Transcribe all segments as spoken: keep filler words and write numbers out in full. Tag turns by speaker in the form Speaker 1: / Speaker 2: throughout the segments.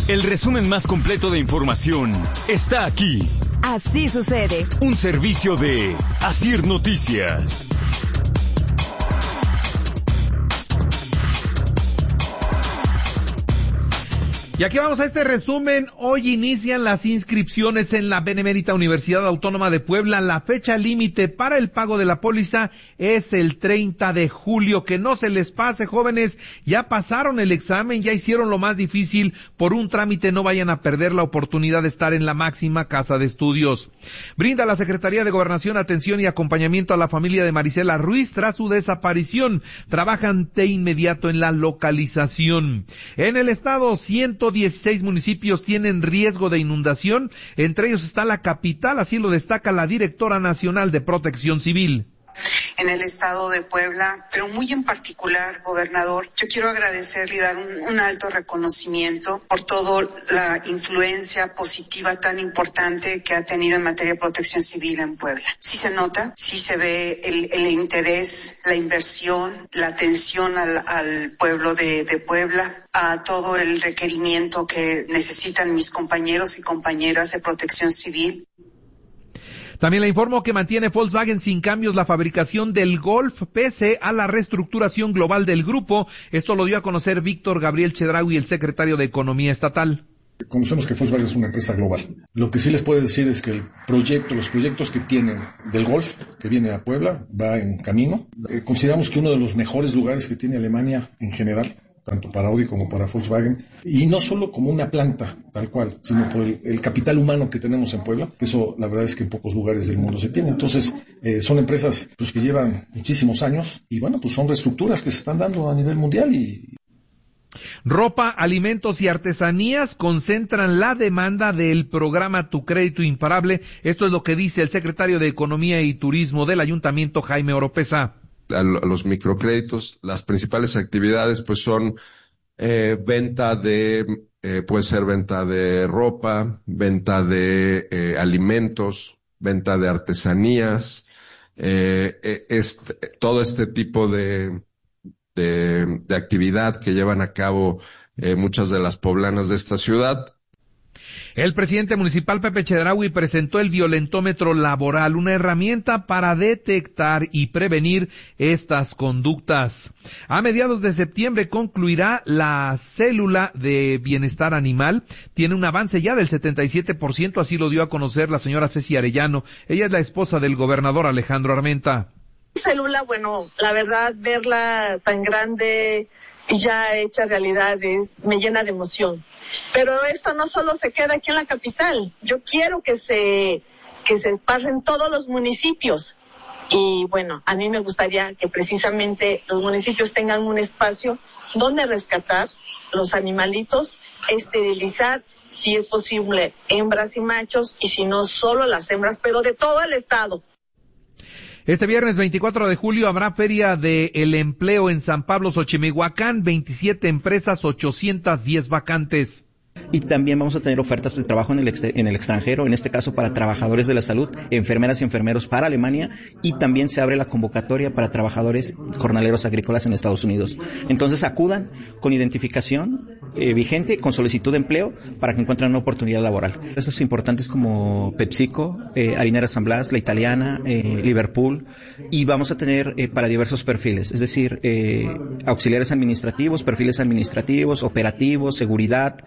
Speaker 1: El resumen más completo de información está aquí.
Speaker 2: Así sucede.
Speaker 1: Un servicio de Asir Noticias.
Speaker 3: Y aquí vamos a este resumen. Hoy inician las inscripciones en la Benemérita Universidad Autónoma de Puebla. La fecha límite para el pago de la póliza es el treinta de julio. Que no se les pase, jóvenes. Ya pasaron el examen, ya hicieron lo más difícil. Por un trámite no vayan a perder la oportunidad de estar en la máxima casa de estudios. Brinda la Secretaría de Gobernación atención y acompañamiento a la familia de Marisela Ruiz tras su desaparición. Trabajan de inmediato en la localización. En el estado, ciento dieciséis municipios tienen riesgo de inundación, entre ellos está la capital, así lo destaca la directora nacional de Protección Civil.
Speaker 4: En el estado de Puebla, pero muy en particular, gobernador, yo quiero agradecerle y dar un, un alto reconocimiento por toda la influencia positiva tan importante que ha tenido en materia de protección civil en Puebla. Sí se nota, sí se ve el, el interés, la inversión, la atención al, al pueblo de, de Puebla, a todo el requerimiento que necesitan mis compañeros y compañeras de protección civil.
Speaker 3: También le informo que mantiene Volkswagen sin cambios la fabricación del Golf, pese a la reestructuración global del grupo. Esto lo dio a conocer Víctor Gabriel Chedraui, el secretario de Economía Estatal.
Speaker 5: Conocemos que Volkswagen es una empresa global. Lo que sí les puedo decir es que el proyecto, los proyectos que tienen del Golf, que viene a Puebla, va en camino. Eh, consideramos que uno de los mejores lugares que tiene Alemania en general, tanto para Audi como para Volkswagen, y no solo como una planta, tal cual, sino por el, el capital humano que tenemos en Puebla, que eso la verdad es que en pocos lugares del mundo se tiene. Entonces, eh, son empresas pues que llevan muchísimos años, y bueno, pues son reestructuras que se están dando a nivel mundial y...
Speaker 3: Ropa, alimentos y artesanías concentran la demanda del programa Tu Crédito Imparable. Esto es lo que dice el secretario de Economía y Turismo del Ayuntamiento, Jaime Oropesa.
Speaker 6: A los microcréditos, las principales actividades pues son eh, venta de, eh, puede ser venta de ropa, venta de eh, alimentos, venta de artesanías, eh, este, todo este tipo de, de, de actividad que llevan a cabo eh, muchas de las poblanas de esta ciudad.
Speaker 3: El presidente municipal Pepe Chedraui presentó el violentómetro laboral, una herramienta para detectar y prevenir estas conductas. A mediados de septiembre concluirá la célula de bienestar animal. Tiene un avance ya del setenta y siete por ciento, así lo dio a conocer la señora Ceci Arellano. Ella es la esposa del gobernador Alejandro Armenta.
Speaker 7: Célula, bueno, la verdad, verla tan grande y ya hecha realidad es, me llena de emoción. Pero esto no solo se queda aquí en la capital. Yo quiero que se, que se esparce en todos los municipios. Y bueno, a mí me gustaría que precisamente los municipios tengan un espacio donde rescatar los animalitos, esterilizar, si es posible, hembras y machos, y si no, solo las hembras, pero de todo el estado.
Speaker 3: Este viernes veinticuatro de julio habrá Feria de el Empleo en San Pablo, Xochimehuacán, veintisiete empresas, ochocientas diez vacantes.
Speaker 8: Y también vamos a tener ofertas de trabajo en el, ex, en el extranjero, en este caso para trabajadores de la salud, enfermeras y enfermeros para Alemania, y también se abre la convocatoria para trabajadores jornaleros agrícolas en Estados Unidos. Entonces acudan con identificación eh, vigente, con solicitud de empleo, para que encuentren una oportunidad laboral. Estos importantes como PepsiCo, eh, Harinera San Blas, La Italiana, eh, Liverpool, y vamos a tener eh, para diversos perfiles, es decir, eh, auxiliares administrativos, perfiles administrativos, operativos, seguridad.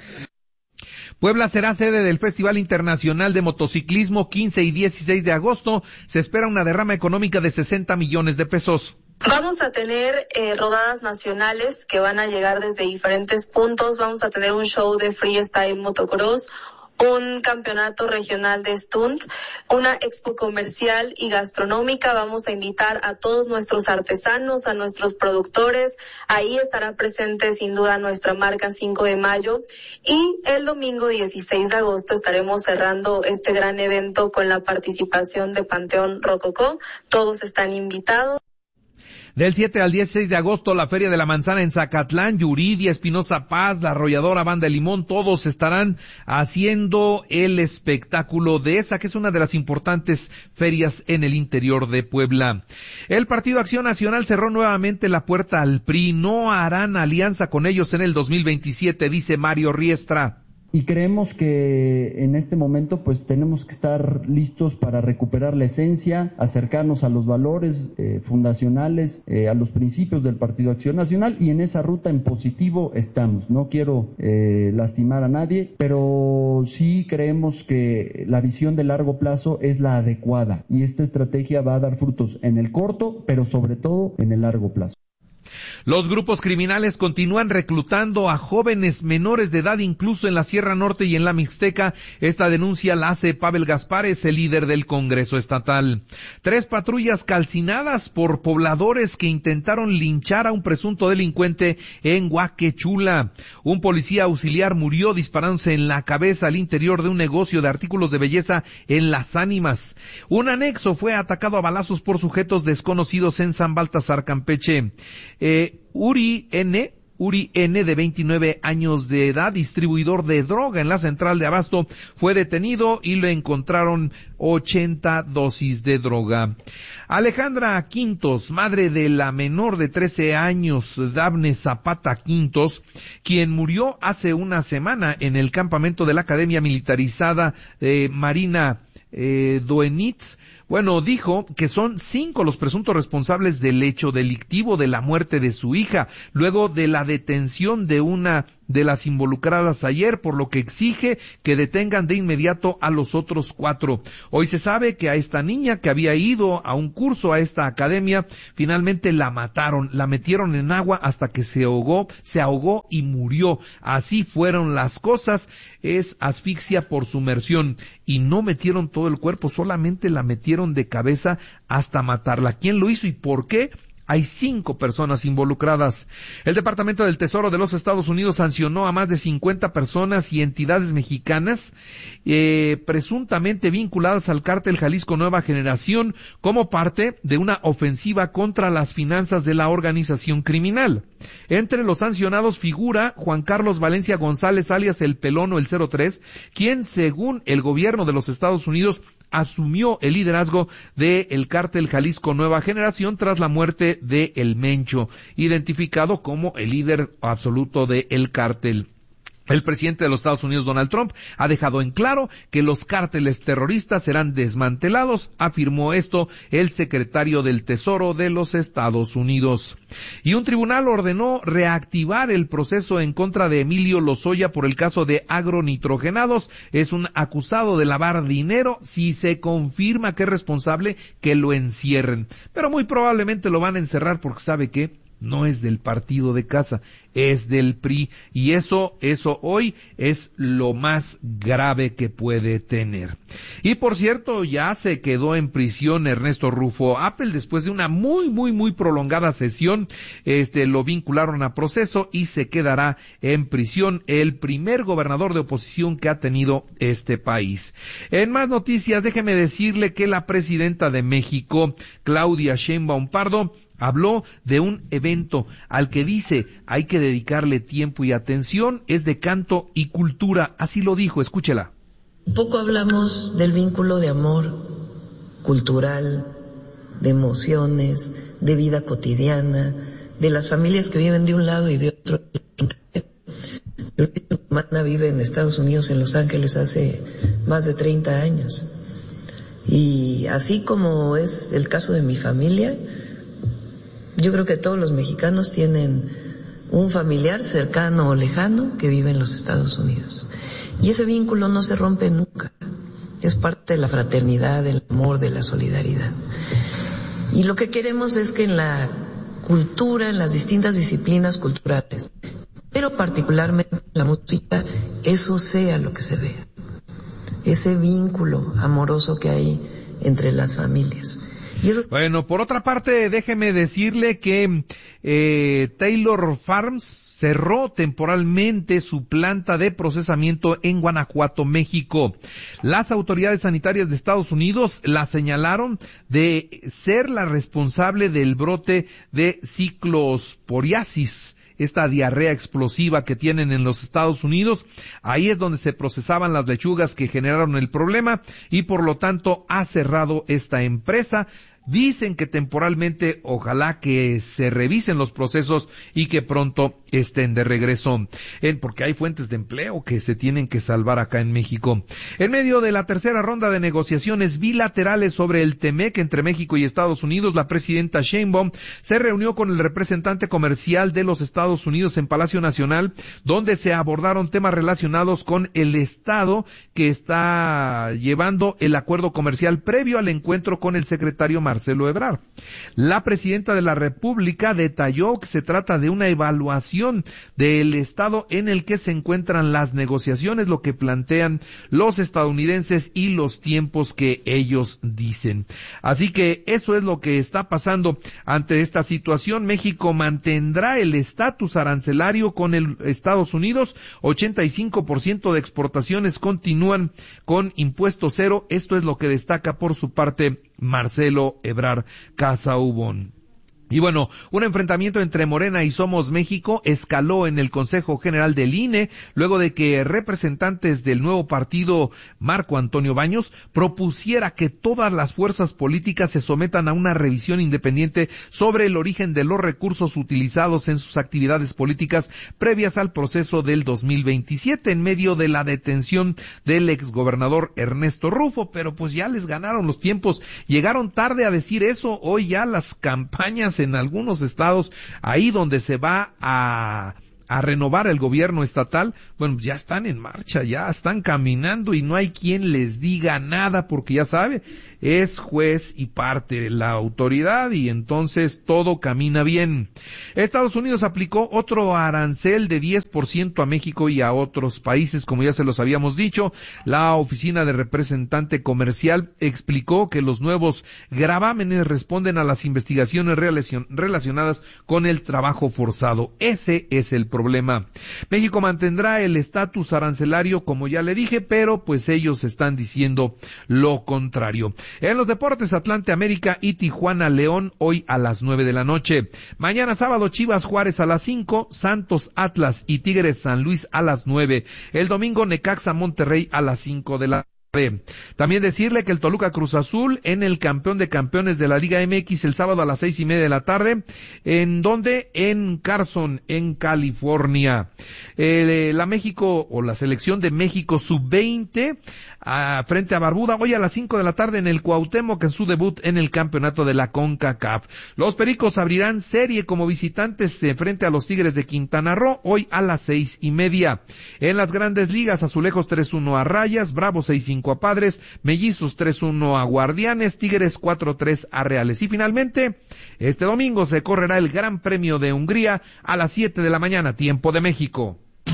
Speaker 3: Puebla será sede del Festival Internacional de Motociclismo quince y dieciséis de agosto. Se espera una derrama económica de sesenta millones de pesos.
Speaker 9: Vamos a tener eh, rodadas nacionales que van a llegar desde diferentes puntos. Vamos a tener un show de freestyle motocross, un campeonato regional de stunt, una expo comercial y gastronómica. Vamos a invitar a todos nuestros artesanos, a nuestros productores. Ahí estará presente sin duda nuestra marca cinco de mayo. Y el domingo dieciséis de agosto estaremos cerrando este gran evento con la participación de Panteón Rococó. Todos están invitados.
Speaker 3: Del siete al dieciséis de agosto, la Feria de la Manzana en Zacatlán, Yuridia, Espinosa Paz, La Arrolladora, Banda de Limón, todos estarán haciendo el espectáculo de esa, que es una de las importantes ferias en el interior de Puebla. El Partido Acción Nacional cerró nuevamente la puerta al P R I. No harán alianza con ellos en el dos mil veintisiete, dice Mario Riestra.
Speaker 2: Y creemos que en este momento pues tenemos que estar listos para recuperar la esencia, acercarnos a los valores eh, fundacionales, eh, a los principios del Partido Acción Nacional, y en esa ruta en positivo estamos. No quiero eh, lastimar a nadie, pero sí creemos que la visión de largo plazo es la adecuada y esta estrategia va a dar frutos en el corto, pero sobre todo en el largo plazo.
Speaker 3: Los grupos criminales continúan reclutando a jóvenes menores de edad, incluso en la Sierra Norte y en la Mixteca. Esta denuncia la hace Pavel Gaspares, el líder del Congreso Estatal. Tres patrullas calcinadas por pobladores que intentaron linchar a un presunto delincuente en Huaquechula. Un policía auxiliar murió disparándose en la cabeza al interior de un negocio de artículos de belleza en Las Ánimas. Un anexo fue atacado a balazos por sujetos desconocidos en San Baltasar, Campeche. Eh, Uri N., Uri N., de veintinueve años de edad, distribuidor de droga en la central de abasto, fue detenido y le encontraron ochenta dosis de droga. Alejandra Quintos, madre de la menor de trece años, Dafne Zapata Quintos, quien murió hace una semana en el campamento de la Academia Militarizada de Marina eh, Doenitz, bueno, dijo que son cinco los presuntos responsables del hecho delictivo de la muerte de su hija, luego de la detención de una de las involucradas ayer, por lo que exige que detengan de inmediato a los otros cuatro. Hoy se sabe que a esta niña que había ido a un curso a esta academia, finalmente la mataron, la metieron en agua hasta que se ahogó, se ahogó y murió. Así fueron las cosas, es asfixia por sumersión, y no metieron todo el cuerpo, solamente la metieron de cabeza hasta matarla. ¿Quién lo hizo y por qué? Hay cinco personas involucradas. El Departamento del Tesoro de los Estados Unidos sancionó a más de cincuenta personas y entidades mexicanas eh, presuntamente vinculadas al cártel Jalisco Nueva Generación como parte de una ofensiva contra las finanzas de la organización criminal. Entre los sancionados figura Juan Carlos Valencia González, alias El Pelón o el cero tres, quien, según el gobierno de los Estados Unidos, asumió el liderazgo del cártel Jalisco Nueva Generación tras la muerte de El Mencho, identificado como el líder absoluto del cártel. El presidente de los Estados Unidos, Donald Trump, ha dejado en claro que los cárteles terroristas serán desmantelados, afirmó esto el secretario del Tesoro de los Estados Unidos. Y un tribunal ordenó reactivar el proceso en contra de Emilio Lozoya por el caso de agronitrogenados. Es un acusado de lavar dinero. Si se confirma que es responsable, que lo encierren. Pero muy probablemente lo van a encerrar porque sabe que no es del partido de casa, es del P R I, y eso, eso hoy es lo más grave que puede tener. Y por cierto, ya se quedó en prisión Ernesto Rufo Appel después de una muy, muy, muy prolongada sesión. Este, lo vincularon a proceso y se quedará en prisión, el primer gobernador de oposición que ha tenido este país. En más noticias, déjeme decirle que la presidenta de México, Claudia Sheinbaum Pardo, habló de un evento al que dice hay que dedicarle tiempo y atención, es de canto y cultura, así lo dijo, escúchela.
Speaker 10: Poco hablamos del vínculo de amor cultural, de emociones, de vida cotidiana, de las familias que viven de un lado y de otro. Mi hermana vive en Estados Unidos, en Los Ángeles, hace más de treinta años. Y así como es el caso de mi familia, yo creo que todos los mexicanos tienen un familiar cercano o lejano que vive en los Estados Unidos. Y ese vínculo no se rompe nunca. Es parte de la fraternidad, del amor, de la solidaridad. Y lo que queremos es que en la cultura, en las distintas disciplinas culturales, pero particularmente en la música, eso sea lo que se vea. Ese vínculo amoroso que hay entre las familias.
Speaker 3: Bueno, por otra parte, déjeme decirle que eh, Taylor Farms cerró temporalmente su planta de procesamiento en Guanajuato, México. Las autoridades sanitarias de Estados Unidos la señalaron de ser la responsable del brote de ciclosporiasis, esta diarrea explosiva que tienen en los Estados Unidos. Ahí es donde se procesaban las lechugas que generaron el problema y por lo tanto ha cerrado esta empresa. Dicen que temporalmente, ojalá que se revisen los procesos y que pronto estén de regreso, en, porque hay fuentes de empleo que se tienen que salvar acá en México. En medio de la tercera ronda de negociaciones bilaterales sobre el TEMEC entre México y Estados Unidos, la presidenta Sheinbaum se reunió con el representante comercial de los Estados Unidos en Palacio Nacional, donde se abordaron temas relacionados con el Estado que está llevando el acuerdo comercial previo al encuentro con el secretario Marcelo Ebrard. La presidenta de la República detalló que se trata de una evaluación del estado en el que se encuentran las negociaciones, lo que plantean los estadounidenses y los tiempos que ellos dicen. Así que eso es lo que está pasando ante esta situación. México mantendrá el estatus arancelario con el Estados Unidos. ochenta y cinco por ciento de exportaciones continúan con impuesto cero. Esto es lo que destaca por su parte Marcelo Ebrard Casaubon. Y bueno, un enfrentamiento entre Morena y Somos México escaló en el Consejo General del I N E luego de que representantes del nuevo partido Marco Antonio Baños propusiera que todas las fuerzas políticas se sometan a una revisión independiente sobre el origen de los recursos utilizados en sus actividades políticas previas al proceso del dos mil veintisiete en medio de la detención del exgobernador Ernesto Rufo, pero pues ya les ganaron los tiempos, llegaron tarde a decir eso. Hoy ya las campañas en algunos estados, ahí donde se va a a renovar el gobierno estatal, bueno, ya están en marcha, ya están caminando y no hay quien les diga nada porque ya sabe, es juez y parte de la autoridad y entonces todo camina bien. Estados Unidos aplicó otro arancel de diez por ciento a México y a otros países, como ya se los habíamos dicho. La oficina de representante comercial explicó que los nuevos gravámenes responden a las investigaciones relacionadas con el trabajo forzado. Ese es el problema. problema. México mantendrá el estatus arancelario, como ya le dije, pero pues ellos están diciendo lo contrario. En los deportes, Atlante América y Tijuana León hoy a las nueve de la noche. Mañana sábado, Chivas Juárez a las cinco, Santos Atlas y Tigres San Luis a las nueve. El domingo, Necaxa Monterrey a las cinco de la tarde. También decirle que el Toluca Cruz Azul en el campeón de campeones de la Liga M X el sábado a las seis y media de la tarde, en donde en Carson, en California. Eh, la México o la selección de México sub veinte a, frente a Barbuda hoy a las cinco de la tarde en el Cuauhtémoc en su debut en el campeonato de la CONCACAF. Los Pericos abrirán serie como visitantes eh, frente a los Tigres de Quintana Roo hoy a las seis y media. En las Grandes Ligas, Azulejos tres uno a Rayas, Bravos seis cinco a Padres, Mellizos tres uno a Guardianes, Tigres cuatro tres a Reales. Y finalmente, este domingo se correrá el Gran Premio de Hungría a las siete de la mañana, tiempo de México.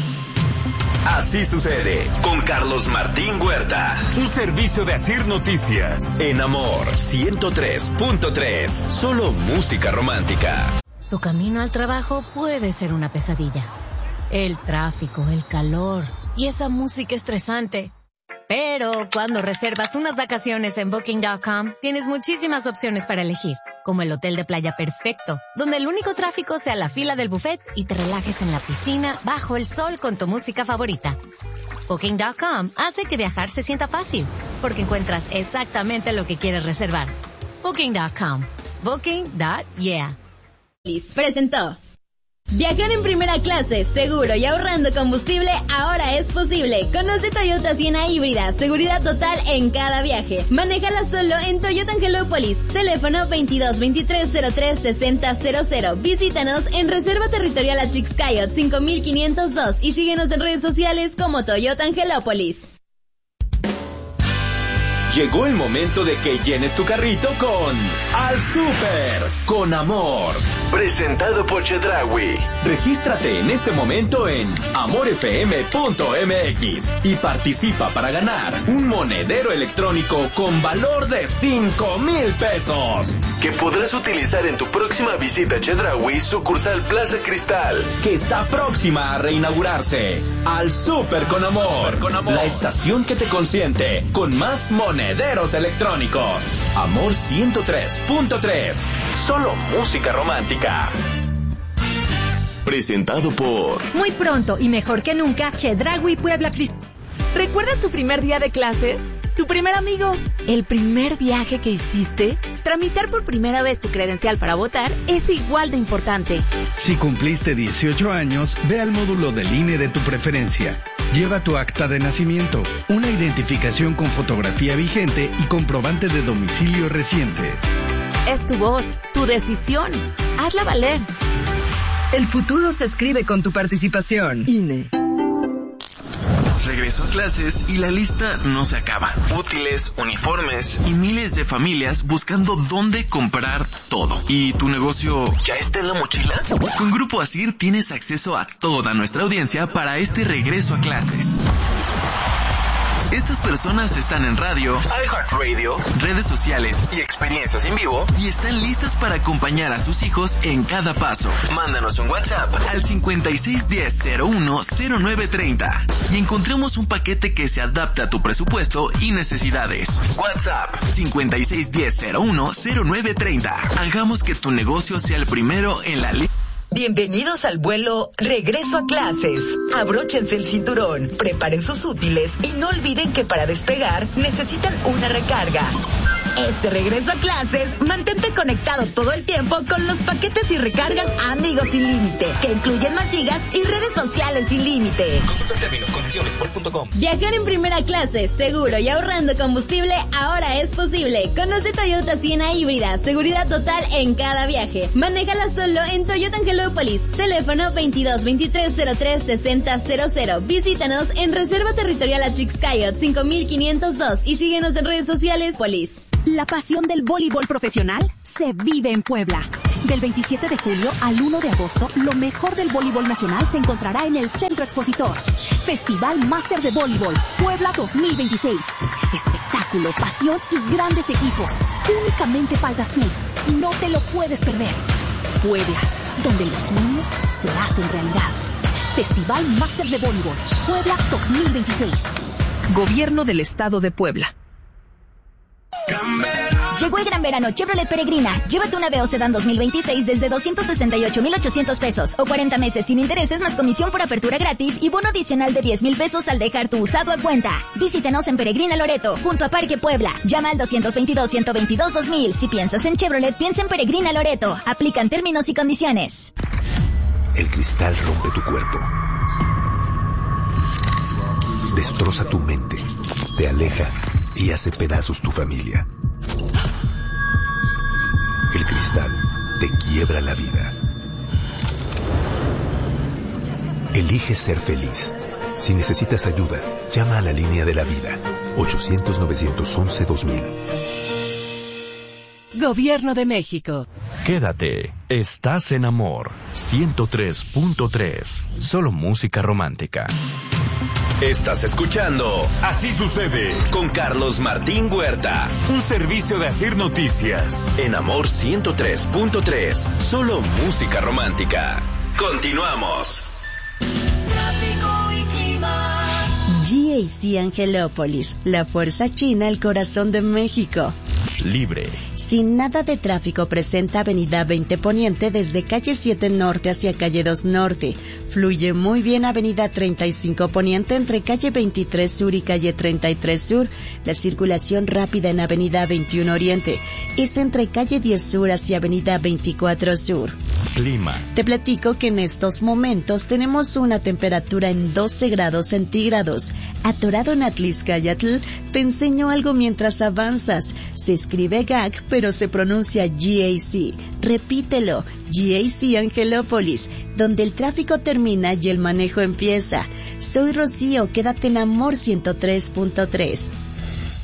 Speaker 1: Así sucede con Carlos Martín Huerta. Un servicio de Asir Noticias. En Amor ciento tres punto tres. Solo música romántica.
Speaker 11: Tu camino al trabajo puede ser una pesadilla. El tráfico, el calor y esa música estresante. Pero cuando reservas unas vacaciones en Booking punto com, tienes muchísimas opciones para elegir, como el hotel de playa perfecto, donde el único tráfico sea la fila del buffet y te relajes en la piscina bajo el sol con tu música favorita. Booking punto com hace que viajar se sienta fácil, porque encuentras exactamente lo que quieres reservar. Booking punto com. Booking. Yeah.
Speaker 12: Presentó. Viajar en primera clase, seguro y ahorrando combustible ahora es posible. Conoce Toyota Siena híbrida, seguridad total en cada viaje. Manéjala solo en Toyota Angelópolis. Teléfono veintidós veintitrés cero tres sesenta cero cero. Visítanos en Reserva Territorial Atrix Coyote cinco mil quinientos dos y síguenos en redes sociales como Toyota Angelópolis.
Speaker 1: Llegó el momento de que llenes tu carrito con Al Súper con Amor. Presentado por Chedraui. Regístrate en este momento en amor f m punto m x y participa para ganar un monedero electrónico con valor de cinco mil pesos que podrás utilizar en tu próxima visita a Chedraui sucursal Plaza Cristal, que está próxima a reinaugurarse. Al Súper con Amor, con Amor, la estación que te consiente con más monederos electrónicos. Amor ciento tres punto tres. Solo música romántica. Presentado por...
Speaker 13: Muy pronto y mejor que nunca, Chedraui Puebla Cristal. ¿Recuerdas tu primer día de clases? ¿Tu primer amigo? ¿El primer viaje que hiciste?
Speaker 14: Tramitar por primera vez tu credencial para votar es igual de importante.
Speaker 15: Si cumpliste dieciocho años, ve al módulo del I N E de tu preferencia. Lleva tu acta de nacimiento, una identificación con fotografía vigente y comprobante de domicilio reciente.
Speaker 14: Es tu voz, tu decisión. Hazla valer.
Speaker 16: El futuro se escribe con tu participación. I N E.
Speaker 17: Regreso a clases y la lista no se acaba. Útiles, uniformes y miles de familias buscando dónde comprar todo. ¿Y tu negocio ya está en la mochila? Con Grupo Asir tienes acceso a toda nuestra audiencia para este regreso a clases. Estas personas están en radio, iHeartRadio, redes sociales y experiencias en vivo y están listas para acompañar a sus hijos en cada paso. Mándanos un WhatsApp al cincuenta y seis diez cero uno cero nueve treinta y encontremos un paquete que se adapte a tu presupuesto y necesidades. WhatsApp cincuenta y seis diez cero uno cero nueve treinta. Hagamos que tu negocio sea el primero en la lista.
Speaker 16: Bienvenidos al vuelo Regreso a Clases. Abróchense el cinturón, preparen sus útiles y no olviden que para despegar necesitan una recarga. Este regreso a clases, mantente conectado todo el tiempo con los paquetes y recargas Amigos sin Límite, que incluyen más gigas y redes sociales sin límite.
Speaker 18: Consulta términos, condiciones, por punto com.
Speaker 12: Viajar en primera clase, seguro y ahorrando combustible, ahora es posible. Conoce Toyota Siena híbrida, seguridad total en cada viaje. Manéjala solo en Toyota Angelópolis. Teléfono veintidós veintitrés cero tres sesenta cero cero. Visítanos en Reserva Territorial Atrix Coyote cinco mil quinientos dos y síguenos en redes sociales Polis.
Speaker 19: La pasión del voleibol profesional se vive en Puebla. Del veintisiete de julio al uno de agosto, lo mejor del voleibol nacional se encontrará en el Centro Expositor. Festival Máster de Voleibol Puebla dos mil veintiséis. Espectáculo, pasión y grandes equipos. Únicamente faltas tú. No te lo puedes perder. Puebla, donde los sueños se hacen realidad. Festival Máster de Voleibol Puebla dos mil veintiséis. Gobierno del Estado de Puebla.
Speaker 20: Llegó el gran verano Chevrolet Peregrina. Llévate una V O Sedan dos mil veintiséis desde doscientos sesenta y ocho mil ochocientos pesos o cuarenta meses sin intereses más comisión por apertura gratis y bono adicional de diez mil pesos al dejar tu usado a cuenta. Visítenos en Peregrina Loreto, junto a Parque Puebla. Llama al doscientos veintidós ciento veintidós dos mil. Si piensas en Chevrolet, piensa en Peregrina Loreto. Aplican términos y condiciones.
Speaker 21: El cristal rompe tu cuerpo. Destroza tu mente. Te aleja y hace pedazos tu familia. El cristal te quiebra la vida. Elige ser feliz. Si necesitas ayuda, llama a la línea de la vida. ochocientos novecientos once dos mil.
Speaker 22: Gobierno de México.
Speaker 23: Quédate. Estás en Amor. ciento tres punto tres. Solo música romántica.
Speaker 1: Estás escuchando Así Sucede con Carlos Martín Huerta.
Speaker 23: Un servicio de Asir Noticias.
Speaker 1: En Amor ciento tres punto tres. Solo música romántica. Continuamos.
Speaker 12: Tráfico y clima.
Speaker 24: G A C Angelópolis, la fuerza china al corazón de México.
Speaker 23: Libre.
Speaker 24: Sin nada de tráfico presenta Avenida veinte Poniente desde calle siete Norte hacia calle dos Norte. Fluye muy bien Avenida treinta y cinco Poniente entre calle veintitrés Sur y calle treinta y tres Sur. La circulación rápida en Avenida veintiuno Oriente es entre calle diez Sur hacia Avenida veinticuatro Sur.
Speaker 23: Clima.
Speaker 24: Te platico que en estos momentos tenemos una temperatura en doce grados centígrados. Atorado en Atliscayatl, te enseño algo mientras avanzas. Se escribe G A C, pero se pronuncia G A C. Repítelo, G A C Angelópolis, donde el tráfico termina y el manejo empieza. Soy Rocío, quédate en Amor ciento tres punto tres.